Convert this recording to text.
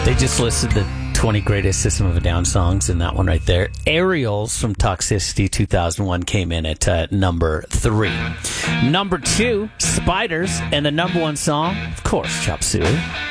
They just listed the 20 greatest System of a Down songs, and that one right there. Aerials from Toxicity 2001 came in at number 3. Number 2, Spiders, and the number 1 song, of course, Chop Suey.